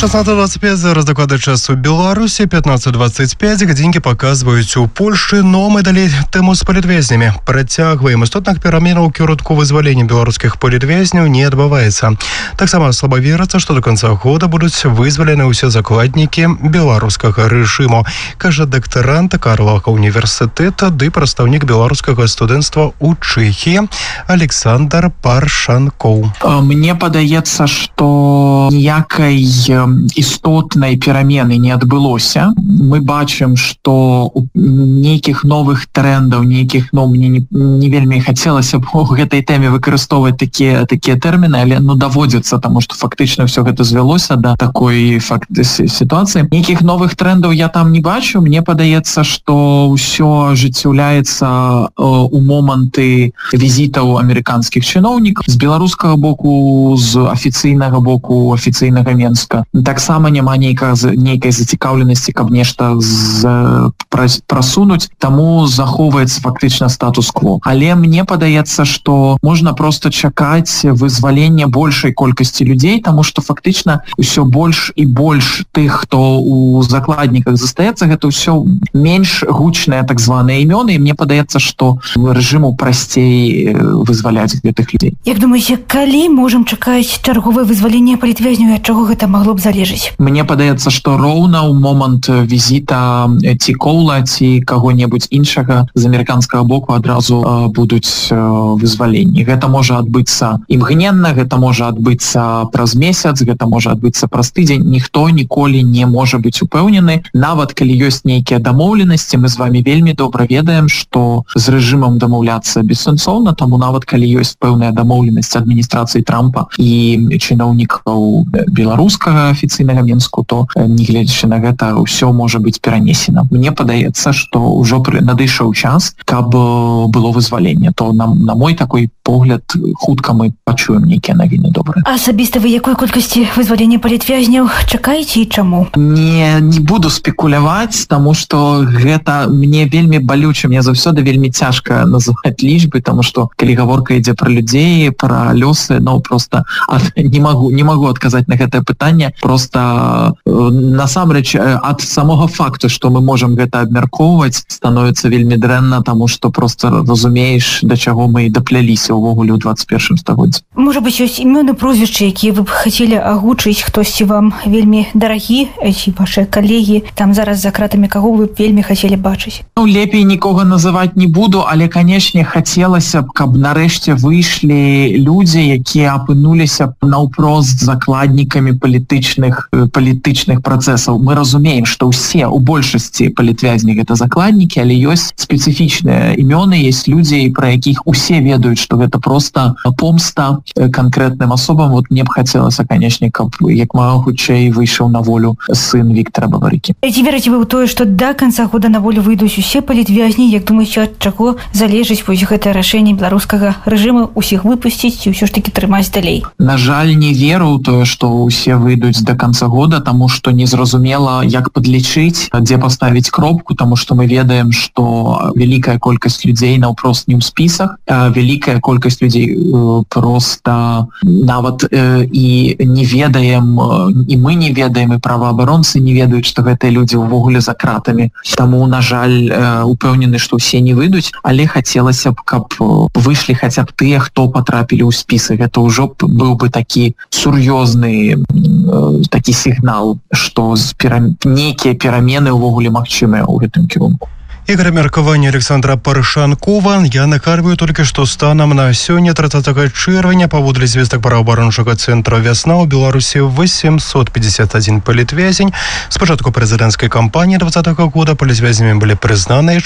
16:25, зараз докладный час у Беларуси, 15:25, годинки показывают у Польши, но мы дали тему с політвязнями. Працягваем. Істотных пераменаў кірунку вызвалення беларускіх політвязняў не адбываецца. Таксама слаба верыцца, што до конца года будуць вызвалены ўсе закладнікі беларускага рэжыму, кажа дактарант Карловага універсітэта ды прадстаўнік беларускага студэнцтва ў Чэхіі Александр Паршанкоў. Мне падаецца, што ніякай істотнай перамены не адбылося. Мы бачым, што нейкіх новых трендаў, мне не вельмі хацелася б у гэтай тэме выкарыстоўваць такія тэрміны, але даводзіцца, таму што фактычна ўсё гэта звялося да такой сітуацыі. Нейкіх новых трендаў я там не бачу. Мне падаецца, што ўсё ажыццяўляецца у моманты візітаў амерыканскіх чыноўнікаў з беларускага боку, з афіцыйнага боку, афіцыйнага Менска. Таксама няма нейкай зацікаўленасці, каб нешта прасунуць, таму захоўваецца фактычна статус-кво. Але мне падаецца, што можна проста чакаць вызвалення большай колькасці людзей, таму што фактычна ўсё больш і больш тых, хто у закладніках застаецца, гэта ўсё менш гучныя так званыя імёны, і мне падаецца, што рэжыму прасцей вызваляць гэтых людзей. Як думаеце, калі можам чакаць чарговае вызваленне палітвязняў і ад чаго гэта магло б залежыць? Мне падаецца, што роўна ў момант візіта ці Коула, ці каго-небудзь іншага з амерыканскага боку адразу будуць вызваленні. Гэта можа адбыцца імгненна, гэта можа адбыцца праз месяц, гэта можа адбыцца праз тыдзень. Ніхто ніколі не можа быць упэўнены. Нават калі ёсць нейкія дамоўленасці, мы з вами вельмі добра ведаем, што з рэжымам дамаўляцца бессэнсоўна, таму нават калі ёсць пэўная дамоўленасць адміністрацыі Трампа і чыноўнікаў беларускага афіцыйнага Менску, то нягледзячы на гэта ўсё можа быць перанесена. Мне падаецца, што ўжо надышоў час, каб было вызваленне. То на мой такой погляд, хутка мы пачуем нейкія навіны добрыя. Асабіста вы якой колькасці вызвалення палітвязняў чакаеце і чаму? Не буду спекуляваць, таму што гэта мне вельмі балюча, мне заўсёды вельмі цяжка называць лічбы, таму што калі гаворка ідзе пра людзей, пра лёсы, просто не магу адказаць на гэтае пытанне. Просто насамрэч ад самога факту, што мы можам гэта абмяркоўваць, становіцца вельмі дрэнна, таму што просто разумееш, да чаго мы дапляліся ўвогуле ў 21 стагоддзі. Можа быць, ёсць імёны, прозвішчы, якія вы б хацелі агучыць, хтосьці вам вельмі дарагі, ці вашыя калегі, там зараз за кратамі каго вы б вельмі хацелі бачыць? Лепей нікога называць не буду, але, канешне, хацелася б, каб нарэшце выйшлі людзі, якія апынуліся наўпрост закладнікамі палітычных працэсаў. Мы разумеем, што ўсе, у большасці палітвязні гэта закладнікі, але ёсць спецыфічныя імёны, ёсць людзі, пра якіх усе ведаюць, што гэта проста помста канкрэтным асобам. Вот мне б хацелася, канешне, каб як мага хутчэй выйшаў на волю сын Віктара Бабарыкі. Ці верыце вы ў тое, што да канца года на волю выйдуць усе палітвязні? Як думаеце, ад чаго залежыць вось гэтае рашэнне беларускага рэжыму усіх выпусціць ці ўсё ж такі трымаць далей? На жаль, не веру ў тое, што ўсе выйдуць да канца года, таму што незразумела, як падлічыць, дзе паставіць кропку, таму што мы ведаем, што вялікая колькасць людзей наўпрост не ў спісах, вялікая колькасць людзей проста нават і не ведаем, і мы не ведаем, і праваабаронцы не ведаюць, што гэтыя людзі ўвогуле за кратамі. Таму, на жаль, упэўнены, што ўсе не выйдуць, але хацелася б, каб выйшлі хаця б тыя, хто патрапілі ў спісы. Гэта ўжо быў бы такі сур'ёзны такі сігнал, што нейкія перамены ўвогуле магчымыя ў гэтым кірунку. Игорь меркавання Александра Паршанкова. Я нагадываю только, что станом на сёння 30 чэрвеня паводле звестак праваабарончага цэнтра «Вясна» у Беларусі 851 палітвязень. С пачатку прэзідэнцкай кампаніі 2020 года палітвязнямі былі прызнаныя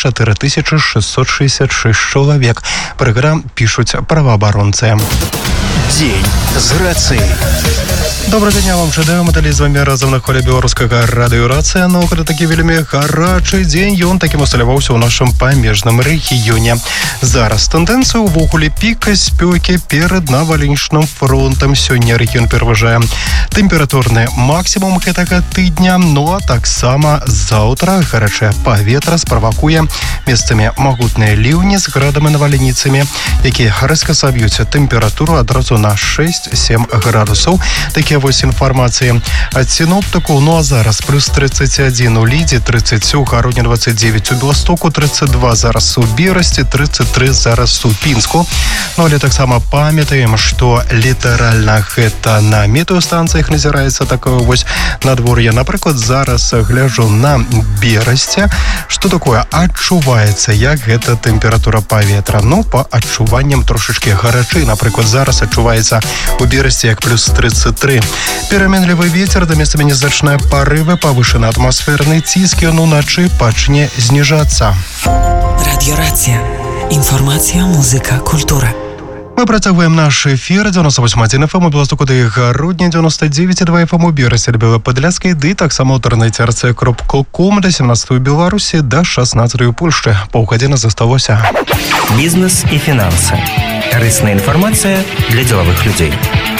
4666 чалавек. Праграм пишуць праваабаронцы. Дзень з рацыяй. Добрый день, вам жадаю. Мы далі з вами разом на холі беларускага радыёрацыя. Но гэта такі вельмі гарачы дзень, ён такім усталяваўся ў нашым памежным рэгіёне. Зараз тэндэнцыя ўвогуле піка спёкі перад навалічным фронтам. Сёння рэгіён пераважае Тэмпературны максімум гэтага тыдня, ну а таксама заўтра гарачае паветра справакуе месцамі магутныя ліўні з градам і навальніцамі, якія рэзка саб'юць тэмпературу адразу на 6-7 градусаў. Такія вось інфармацыі ад сіноптыку. Ну а зараз плюс 31 у Лідзе, 30 у Гародні, 29 у Беластоку, 32 зараз у Берасці, 33 зараз у Пінску. Ну але таксама памятаем, што літаральна гэта на метэостанцыях назіраецца такое вось надвор'е. Напрыклад, зараз гляжу на Берасці. Што такое? Адчуваецца, як гэта тэмпература паветра. Ну, па адчуванням трошачкі гарачэй. Напрыклад, зараз адчуваецца у Берасці як плюс 33. Пераменлівы вецер, да месцамі незначныя парывы, павышаны атмасферны ціск, ён уначы пачне зніжацца. Радіорацыя. Інфармацыя, музыка, культура. Мы працягваем наш эфір. 98.1 FM у Беластоку ды Гародні, 99.2 FM у Берасці, Белаподляцкай, ды таксама ў інтэрнэце rc.com, да 17 у Беларусі, да 16 у Польшчы. Паўгадзіны засталося. Бізнес і фінансы. Карысная інфармацыя для дзелавых людзей.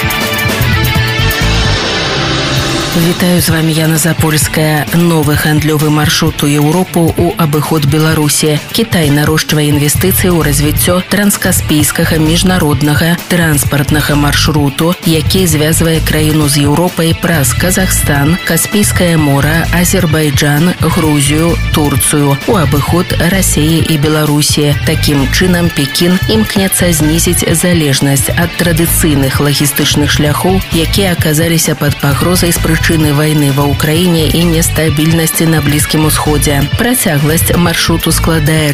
Вітаю, з вами Яна Запольская. Новы гандлёвы маршрут у Еўропу ў абыход Беларусі. Кітай нарошчвае інвестыцыі ў развіццё транскаспійскага міжнароднага транспартнага маршруту, які звязвае краіну з Еўропай праз Казахстан, Каспійскае мора, Азербайджан, Грузію, Турцыю у абыход Расіі і Беларусі. Такім чынам Пекін імкнецца знізіць залежнасць ад традыцыйных лагістычных шляхоў, якія аказаліся пад пагрозай з прычыны вайны ва ўкраіне і нестабільнасці на Блізкім Усходзе. Працягласць маршруту складае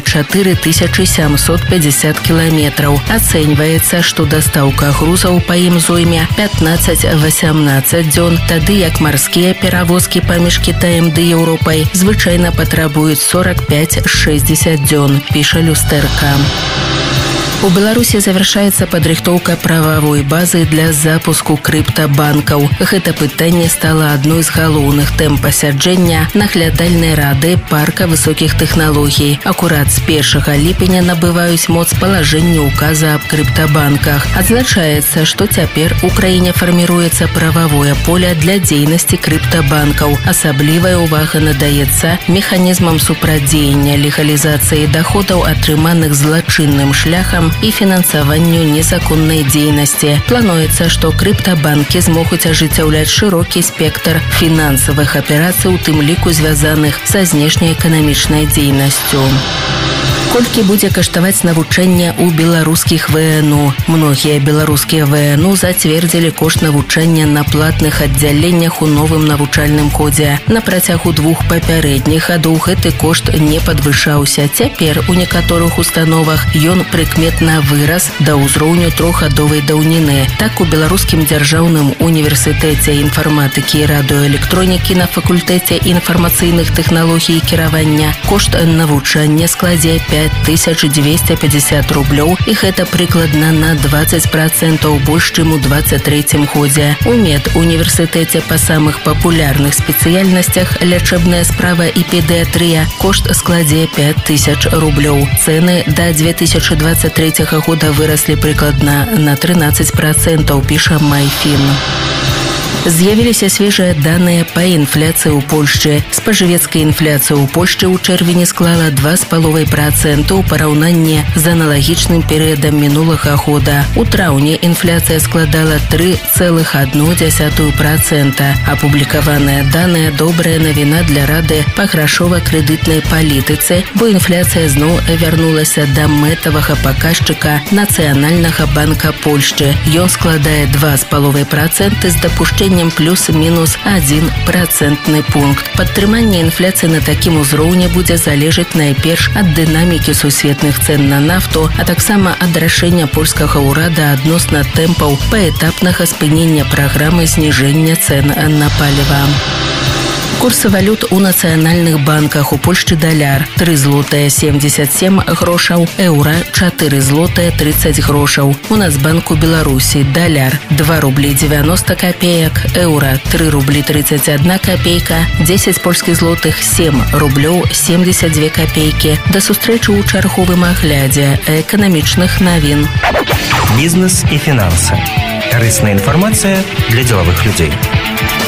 4750 кіламетраў. Ацэньваецца, што дастаўка грузаў па ім зойме 15-18 дзён, тады як марскія перавозкі паміж Кітаем ды Еўропай звычайна патрабуюць 45-60 дзён, піша Люстэрка. У Беларусі завяршаецца падрыхтоўка прававой базы для запуску крыптабанкаў. Гэта пытанне стала адной з галоўных тэм пасяджэння наглядальнай рады парка высокіх тэхналогій. Акурат з 1 ліпеня набываюць моц палажэнні ўказа аб крыптабанках. Адзначаецца, што цяпер у краіне фарміруецца прававое поле для дзейнасці крыптабанкаў. Асаблівая ўвага надаецца механізмам супрацьдзеяння легалізацыі даходаў, атрыманых злачынным шляхам, і фінансаванню незаконнай дзейнасці. Плануецца, што крыптабанкі змогуць ажыццяўляць шырокі спектр фінансавых аперацый, у тым ліку звязаных са знешнеэканамічнай дзейнасцю. Колькі будзе каштаваць навучанне ў беларускіх ВНУ? Многія беларускія ВНУ зацвердзілі кошт навучання на платных аддзяленнях у новым навучальным годзе. На працягу 2 папярэдніх гадоў гэты кошт не падвышаўся. Цяпер у некаторых установах ён прыкметна вырас да ўзроўню 3гадовай даўніны. Так, у Беларускім дзяржаўным універсітэце інфарматыкі і радыёэлектронікі на факультэце інфармацыйных тэхналогій і кіравання кошт навучання складзе 5250 рублёў, і гэта прыкладна на 20% больш, чым у 23 годзе. У медуніверсітэце па самых папулярных спецыяльнасцях лячэбная справа і педыятрыя кошт складзе 5000 рублёў. Цэны да 2023 года выраслі прыкладна на 13%, піша Майфін. З'явіліся свежыя даныя па інфляцыі ў Польшчы. Спажывецкая інфляцыя ў Польшчы ў чэрвені склала 2,5% ў параўнанні з аналагічным перыядам мінулага года. У траўні інфляцыя складала 3,1%. Апублікаваныя даныя добрая навіна для рады па грашова-крэдытнай палітыцы, бо інфляцыя зноў вярнулася да мэтавага паказчыка Нацыянальнага банка Польшчы. Ён складае 2,5% з дапушчэннем плюс-мінус 1 працэнтны пункт. Падтрыманне інфляцыі на такім узроўні будзе залежаць найперш ад дынамікі сусветных цэн на нафту, а таксама ад рашэння польскага ўрада адносна тэмпаў паэтапнага спынення праграмы зніжэння цэн на паліва. Курсы валют у нацыянальных банках. У Польшчы даляр 3 злотыя 77 грошаў, еўра 4 злотыя 30 грошаў. У Нацбанку Беларусі даляр 2 рублі 90 копеек, еўра 3 рублі 31 копейка, 10 польскіх злотых 7 рублёў 72 копейкі. Да сустрэчы ў чарговым аглядзе эканамічных навін. Бізнес і фінансы. Карысная інфармацыя для дзелавых людзей.